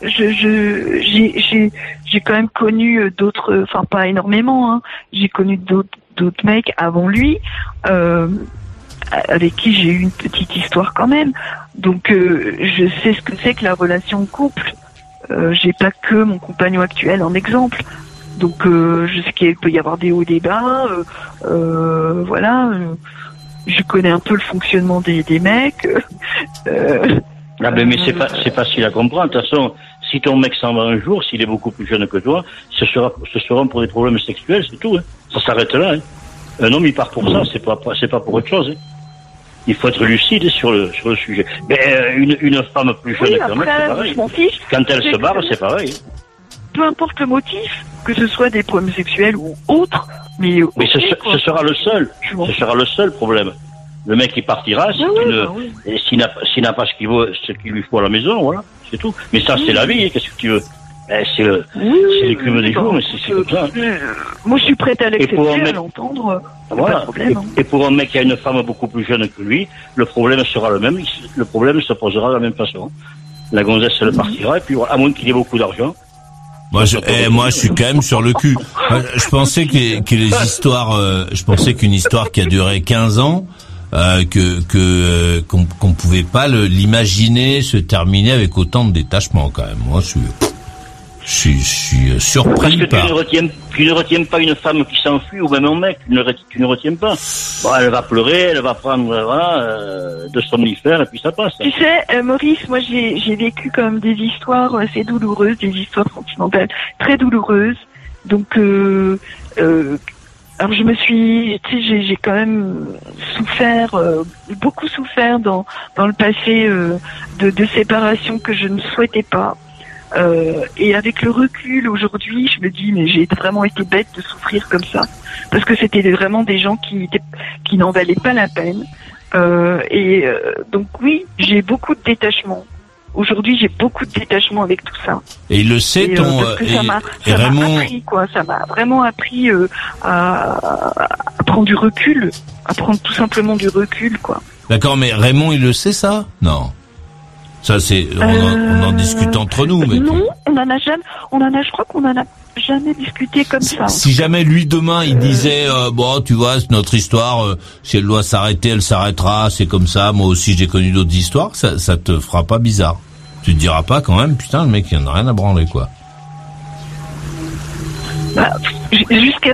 J'ai quand même connu d'autres, pas énormément, hein. J'ai connu d'autres mecs avant lui, avec qui j'ai eu une petite histoire quand même. Donc je sais ce que c'est que la relation de couple. J'ai pas que mon compagnon actuel en exemple. Donc je sais qu'il peut y avoir des hauts et des bas. Voilà. Je connais un peu le fonctionnement des mecs. Mais c'est facile à comprendre. De toute façon, si ton mec s'en va un jour, s'il est beaucoup plus jeune que toi, ce sera pour des problèmes sexuels, c'est tout. Hein. Ça s'arrête là. Hein. Un homme, il part pour ça, c'est pas pour autre chose. Hein. Il faut être lucide sur le sujet. Mais une femme plus jeune qu'un mec, c'est pareil. Quand elle se barre, c'est pareil. Peu importe le motif, que ce soit des problèmes sexuels ou autres, mais ce sera le seul. Ce sera le seul problème. Le mec il partira s'il n'a pas ce qu'il lui faut à la maison, voilà, c'est tout. Mais ça c'est la vie, hein, qu'est-ce que tu veux? C'est l'écume des jours, mais c'est comme ça. Moi je suis prête à l'accepter, à l'entendre. Voilà. Pas de problème, et pour un mec qui a une femme beaucoup plus jeune que lui, le problème sera le même. Le problème se posera de la même façon. La gonzesse elle partira et puis à moins qu'il ait beaucoup d'argent. Moi je suis quand même sur le cul. Je pensais que les histoires, je pensais qu'une histoire qui a duré 15 ans, qu'on pouvait pas l'imaginer se terminer avec autant de détachement quand même. Moi je suis surpris. Parce que tu ne retiens pas une femme qui s'enfuit ou même un mec, tu ne retiens pas. Bon, elle va pleurer, elle va prendre de somnifères et puis ça passe. Tu sais, Maurice, moi j'ai vécu comme des histoires assez douloureuses, des histoires sentimentales très douloureuses. Donc alors j'ai quand même souffert, beaucoup souffert dans le passé de séparation que je ne souhaitais pas. Et avec le recul aujourd'hui, je me dis mais j'ai vraiment été bête de souffrir comme ça parce que c'était vraiment des gens qui n'en valaient pas la peine. Donc oui, j'ai beaucoup de détachement. Aujourd'hui, j'ai beaucoup de détachement avec tout ça. Et il le sait, Et, ton... parce que ça m'a Raymond... appris, quoi. Ça m'a vraiment appris à prendre du recul, à prendre tout simplement du recul, quoi. D'accord, mais Raymond, il le sait, ça? Non. Ça, c'est... On en discute entre nous, mais... Non, je crois qu'on en a jamais discuté comme ça. Si jamais lui demain il disait bon, tu vois, c'est notre histoire, si elle doit s'arrêter, elle s'arrêtera, c'est comme ça, moi aussi j'ai connu d'autres histoires, ça te fera pas bizarre. Tu te diras pas quand même, putain, le mec il en a rien à branler, quoi. Bah, jusqu'à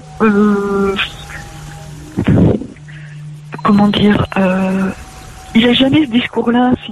comment dire, il a jamais ce discours-là, si